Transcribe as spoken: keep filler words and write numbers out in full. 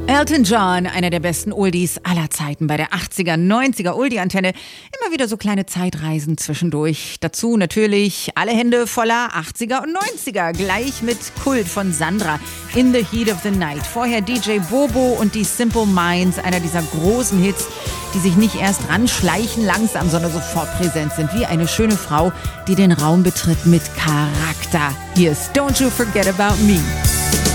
Elton John, einer der besten Oldies aller Zeiten bei der achtziger, neunziger Oldie-Antenne. Immer wieder so kleine Zeitreisen zwischendurch. Dazu natürlich alle Hände voller achtziger und neunziger. Gleich mit Kult von Sandra, In the Heat of the Night. Vorher D J Bobo und die Simple Minds, einer dieser großen Hits, die sich nicht erst ranschleichen langsam, sondern sofort präsent sind. Wie eine schöne Frau, die den Raum betritt mit Charakter. Hier ist Don't You Forget About Me.